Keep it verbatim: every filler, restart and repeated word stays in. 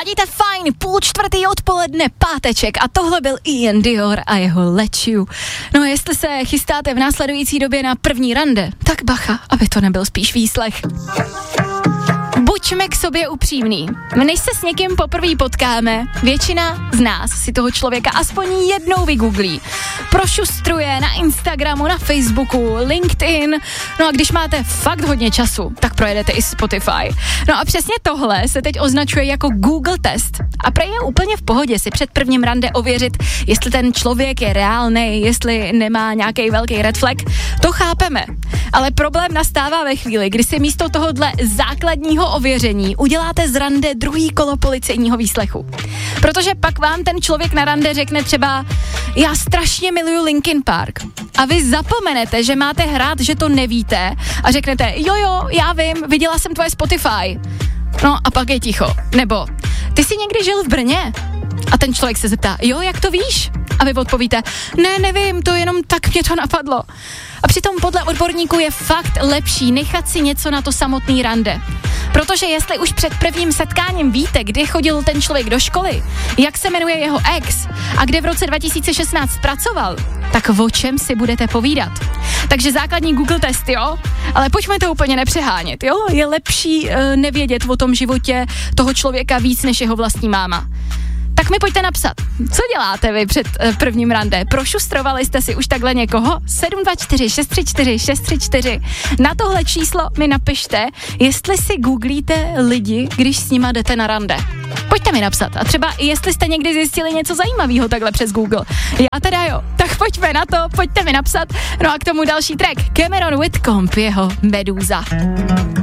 Ladíte fajn, půl čtvrtý odpoledne, páteček a tohle byl Ian Dior a jeho Let You. No a jestli se chystáte v následující době na první rande, tak bacha, aby to nebyl spíš výslech. Buďme k sobě upřímný. Než se s někým poprvé potkáme, většina z nás si toho člověka aspoň jednou vygooglí. Prošustruje na Instagramu, na Facebooku, LinkedIn. No a když máte fakt hodně času, tak projedete i Spotify. No a přesně tohle se teď označuje jako Google test. A prej je úplně v pohodě si před prvním rande ověřit, jestli ten člověk je reálnej, jestli nemá nějaký velký red flag. To chápeme. Ale problém nastává ve chvíli, kdy si místo tohohle základního ověření uděláte z rande druhý kolo policejního výslechu. Protože pak vám ten člověk na rande řekne třeba: já strašně miluju Linkin Park. A vy zapomenete, že máte hrát, že to nevíte a řeknete: jo jo, já vím, viděla jsem tvoje Spotify. No a pak je ticho. Nebo: ty jsi někdy žil v Brně? A ten člověk se zeptá: jo, jak to víš? A vy odpovíte: ne, nevím, to jenom tak mě to napadlo. A přitom podle odborníků je fakt lepší nechat si něco na to samotný rande. Protože jestli už před prvním setkáním víte, kdy chodil ten člověk do školy, jak se jmenuje jeho ex a kde v roce dva tisíce šestnáct pracoval, tak o čem si budete povídat? Takže základní Google test, jo? Ale pojďme to úplně nepřehánět, jo? Je lepší uh, nevědět o tom životě toho člověka víc než jeho vlastní máma. Tak mi pojďte napsat, co děláte vy před uh, prvním rande? Prošustrovali jste si už takhle někoho? sedm dva čtyři šest tři čtyři šest tři čtyři. Na tohle číslo mi napište, jestli si googlíte lidi, když s nima jdete na rande. Pojďte mi napsat. A třeba i jestli jste někdy zjistili něco zajímavého takhle přes Google. Já teda jo. Tak pojďme na to, pojďte mi napsat. No a k tomu další track. Cameron Whitcomb, jeho Meduza.